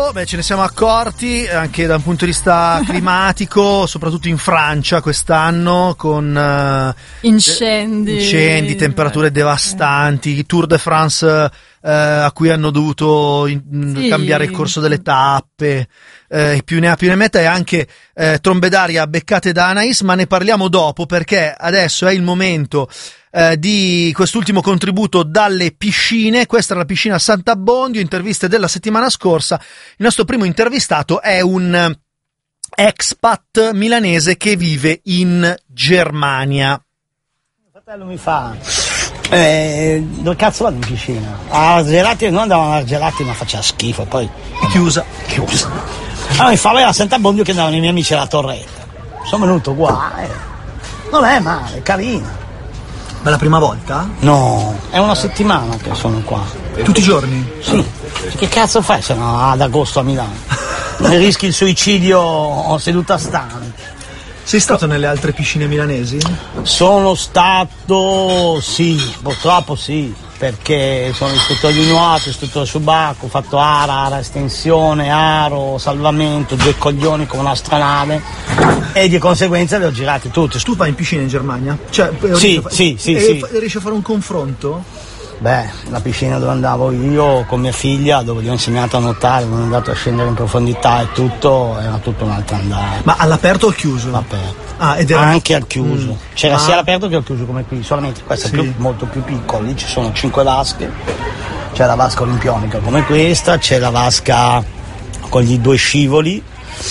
Beh, ce ne siamo accorti anche da un punto di vista climatico, soprattutto in Francia quest'anno, con incendi, temperature devastanti, Tour de France a cui hanno dovuto cambiare il corso delle tappe, più ne ha più ne metta, e anche trombe d'aria beccate da Anais, ma ne parliamo dopo, perché adesso è il momento di quest'ultimo contributo dalle piscine. Questa è la piscina Sant'Abbondio, interviste della settimana scorsa. Il nostro primo intervistato è un expat milanese che vive in Germania. Mio fratello mi fa dove cazzo vado in piscina? A Gelati, noi andavamo a Gelati, ma faceva schifo, poi Chiusa. Allora mi fa, vai a Sant'Abbondio che andavano i miei amici alla Torretta. Sono venuto qua, non è male, è carina. Ma la prima volta? No, è una settimana che sono qua. Tutti i giorni? Sì. Che cazzo fai se no ad agosto a Milano? Ne rischi il suicidio seduta stante. Sei stato nelle altre piscine milanesi? Sono stato, sì, purtroppo sì, perché sono istruttore di nuoto, istruttore subacqueo, ho fatto ara, estensione, aro, salvamento, 2 coglioni con un'astronave, e di conseguenza le ho girate tutte. Tu vai in piscina in Germania? Cioè, Sì. Riesci a fare un confronto? Beh, la piscina dove andavo io con mia figlia, dove gli ho insegnato a nuotare, non ho andato a scendere in profondità e tutto, era tutto un altro andare. Ma all'aperto o al chiuso? All'aperto. Ed era anche al chiuso. C'era sia all'aperto che al chiuso come qui, solamente questa è molto più piccola, lì ci sono 5 vasche, c'è la vasca olimpionica come questa, c'è la vasca con gli 2 scivoli,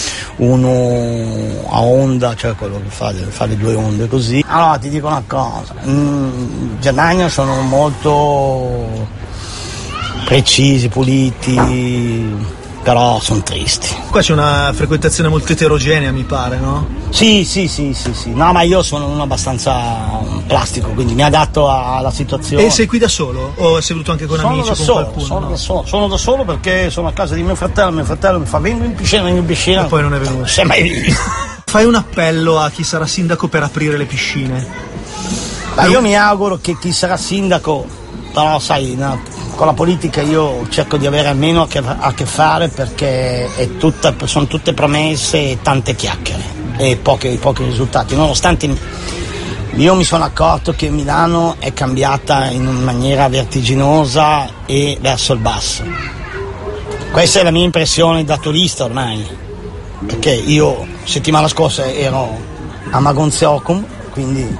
uno a onda, cioè quello che fa le 2 onde così. Allora ti dico una cosa, in Germania sono molto precisi, puliti, però sono tristi. Qua c'è una frequentazione molto eterogenea, mi pare, no? Sì. No, ma io sono uno abbastanza plastico, quindi mi adatto alla situazione. E sei qui da solo? O sei venuto anche con amici o con qualcuno? Sono da solo perché sono a casa di mio fratello mi fa vengo in piscina. E poi non è venuto. Non si è mai visto. Fai un appello a chi sarà sindaco per aprire le piscine. Ma io mi auguro che chi sarà sindaco, però sai, no, con la politica io cerco di avere almeno a che fare, perché sono tutte promesse e tante chiacchiere e pochi risultati, nonostante io mi sono accorto che Milano è cambiata in maniera vertiginosa e verso il basso. Questa è la mia impressione da turista ormai, perché io settimana scorsa ero a Magonzeocum, quindi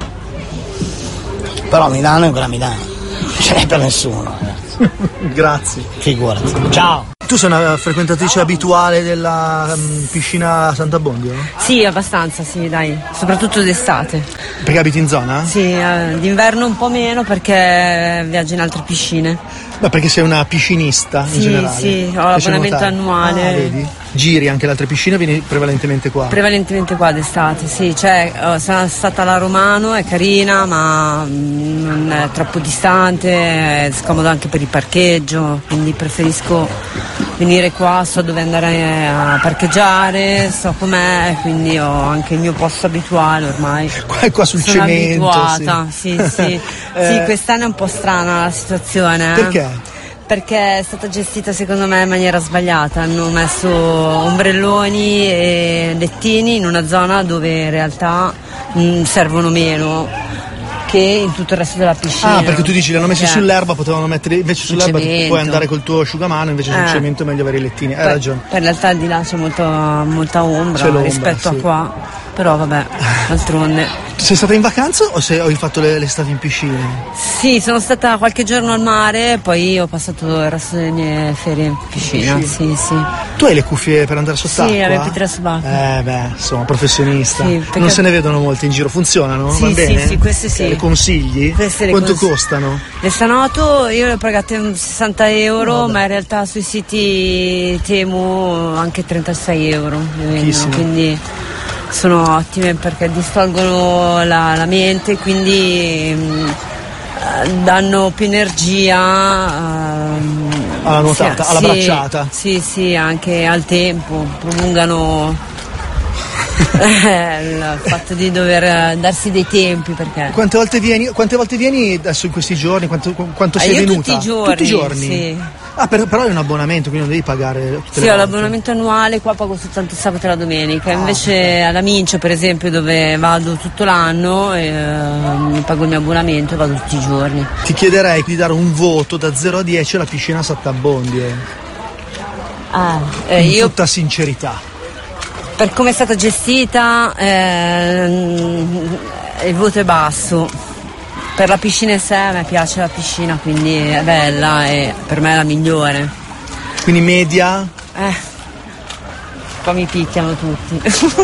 però Milano è ancora Milano, non ce n'è per nessuno. Grazie. Figurati. Ciao. Tu sei una frequentatrice abituale della piscina Sant'Abbondio? Sì, abbastanza, sì, dai, soprattutto d'estate. Perché abiti in zona? Sì, d'inverno un po' meno perché viaggio in altre piscine. Beh, perché sei una piscinista in generale? Sì, ho l'abbonamento annuale. Vedi? Giri anche le altre piscine o vieni prevalentemente qua? Prevalentemente qua d'estate, sì, cioè sono stata alla Romano, è carina, ma non è troppo distante, è scomodo anche per il parcheggio, quindi preferisco venire qua, so dove andare a parcheggiare, so com'è, quindi ho anche il mio posto abituale ormai. Qua sul sono cemento. Abituata, sì. Sì, quest'anno è un po' strana la situazione. Perché? Perché è stata gestita secondo me in maniera sbagliata, hanno messo ombrelloni e lettini in una zona dove in realtà servono meno che in tutto il resto della piscina. Ah, perché tu dici li hanno messi sull'erba, potevano mettere invece sull'erba cemento. puoi andare col tuo asciugamano, invece sul cemento è meglio avere i lettini. Hai ragione. Per realtà di là c'è molta ombra rispetto a qua, però vabbè, d'altronde. Sei stata in vacanza o hai fatto l'estate in piscina? Sì, sono stata qualche giorno al mare, poi ho passato il resto delle mie ferie in piscina. Sì. Tu hai le cuffie per andare sott'acqua? Sì, la MP3 subacquea. Insomma, professionista. Sì, perché... Non se ne vedono molti in giro, funzionano? Sì, Va bene? Sì, queste sì. Le consigli? Quanto costano? Le Sanoto io le ho pagate 60 euro, ma in realtà sui siti Temu anche 36 euro. Quindi sono ottime perché distolgono la mente, quindi danno più energia alla nuotata, alla bracciata. Sì, anche al tempo, prolungano il fatto di dover darsi dei tempi. Perché quante volte vieni adesso in questi giorni? Quanto sei io venuta? Tutti i giorni. Sì. Però è un abbonamento, quindi non devi pagare tutte le ho volte. L'abbonamento annuale, qua pago soltanto il sabato e la domenica, invece alla Mincio per esempio, dove vado tutto l'anno, mi pago il mio abbonamento e vado tutti i giorni. Ti chiederei di dare un voto da 0 a 10 alla piscina Sattabondi. In tutta sincerità. Per come è stata gestita il voto è basso. Per la piscina in sé, a me piace la piscina, quindi è bella e per me è la migliore. Quindi media? Qua mi picchiano tutti.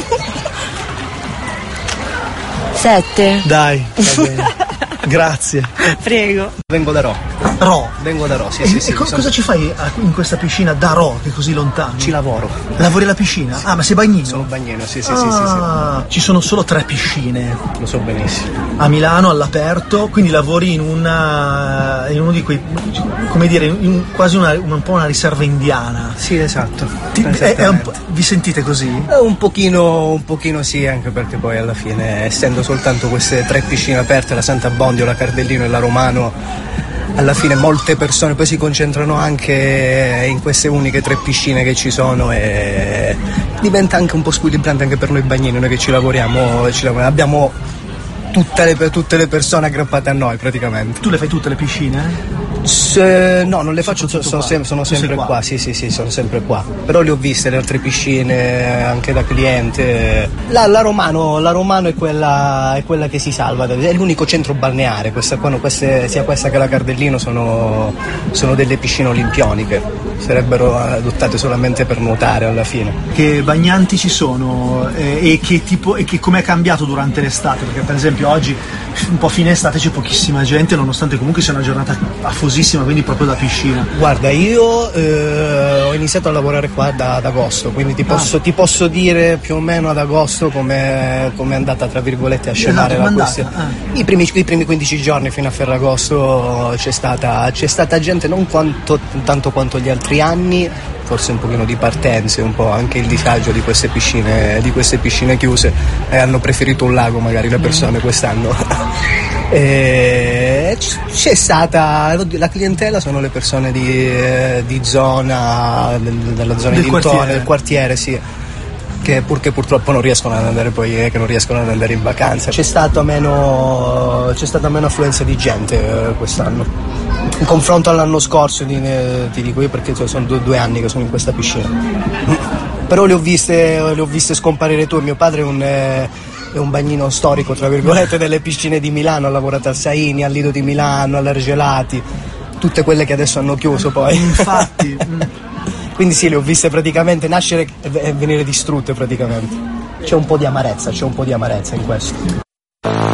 7? Dai, va bene. Grazie. Prego. Vengo da Rho. Vengo da Rho, sì. Cosa ci fai in questa piscina da Rho, che è così lontano? Ci lavoro. Lavori alla piscina? Ma sei bagnino? Sono bagnino, sì. Ci sono solo 3 piscine. Lo so benissimo. A Milano, all'aperto, quindi lavori in uno di quei, come dire, quasi un po' una riserva indiana. Sì, esatto. Vi sentite così? Un pochino sì, anche perché poi alla fine, essendo soltanto queste 3 piscine aperte, la Santa Bondio, la Cardellino e la Romano, alla fine molte persone poi si concentrano anche in queste uniche 3 piscine che ci sono e diventa anche un po' squilibrante anche per noi bagnini, noi che ci lavoriamo, abbiamo tutte le persone aggrappate a noi praticamente. Tu le fai tutte le piscine? No, non le faccio, sono sempre qua, sì, sono sempre qua. Però le ho viste le altre piscine anche da cliente. La Romano è quella che si salva, è l'unico centro balneare, sia questa che la Cardellino sono delle piscine olimpioniche, sarebbero adottate solamente per nuotare alla fine. Che bagnanti ci sono e che come è cambiato durante l'estate? Perché per esempio oggi un po' fine estate c'è pochissima gente, nonostante comunque sia una giornata affosissima, quindi proprio da piscina. Guarda, io ho iniziato a lavorare qua da agosto, quindi ti posso dire più o meno ad agosto come è andata tra virgolette a scemare la questione. I primi 15 giorni fino a Ferragosto c'è stata gente non tanto quanto gli altri anni, forse un pochino di partenze, un po' anche il disagio di queste piscine chiuse, e hanno preferito un lago magari le persone quest'anno. C'è stata la clientela, sono le persone di zona, della zona del quartiere, sì, che purtroppo non riescono ad andare in vacanza. C'è stata meno affluenza di gente quest'anno in confronto all'anno scorso, ti dico io, perché sono 2 anni che sono in questa piscina. Però le ho viste scomparire tu. Mio padre è un bagnino storico tra virgolette delle piscine di Milano, ha lavorato al Saini, al Lido di Milano, all'Argelati, tutte quelle che adesso hanno chiuso poi. Infatti. Quindi sì, le ho viste praticamente nascere e venire distrutte praticamente. C'è un po' di amarezza in questo.